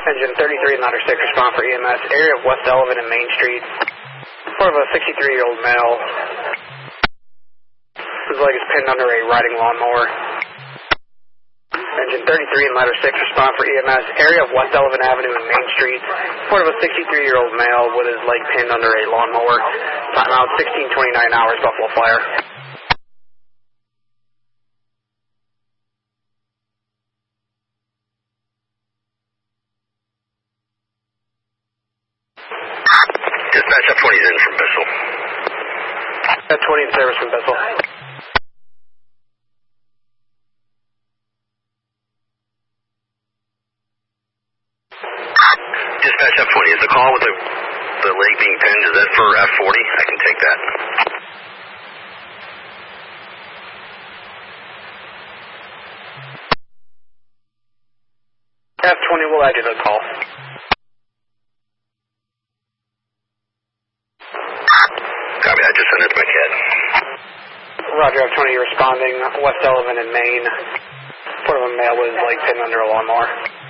Engine 33 and ladder 6, respond for EMS. Area of West Sullivan and Main Street. Report of a 63-year-old male. His leg is pinned under a riding lawnmower. Engine 33 and ladder 6, respond for EMS. Area of West Sullivan Avenue and Main Street. Report of a 63-year-old male with his leg pinned under a lawnmower. Timeout 16:29 hours, Buffalo Fire. Dispatch F20 is in from Bissell. F20 in service from Bissell. Dispatch F20, is the call with the leg being pinned, is that for F40? I can take that. F20 will add you to the call. Copy, I just sent it to my CAD. Roger, F20, you're responding. West Sullivan and Main. Report of a male with his leg pinned under a lawnmower.